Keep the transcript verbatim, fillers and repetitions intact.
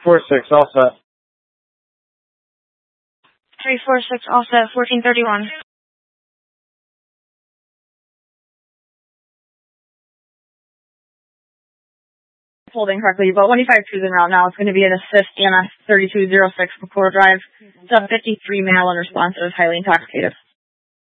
four six, all set. three four six, all set, fourteen thirty-one. Holding correctly, but one five cruising route now. It's going to be an assist E M S thirty-two oh six McClure Drive. It's a fifty-three male unresponsive, highly intoxicated.